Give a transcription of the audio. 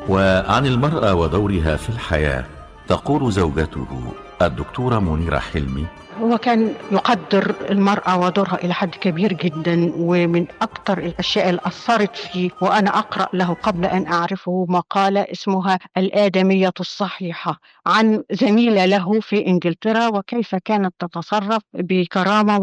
وعن المرأة ودورها في الحياة تقول زوجته الدكتورة منيرة حلمي: هو كان يقدر المرأة ودورها إلى حد كبير جدا، ومن أكثر الأشياء اللي أثرت فيه وأنا أقرأ له قبل أن أعرفه مقالة اسمها الآدمية الصحيحة، عن زميلة له في إنجلترا وكيف كانت تتصرف بكرامة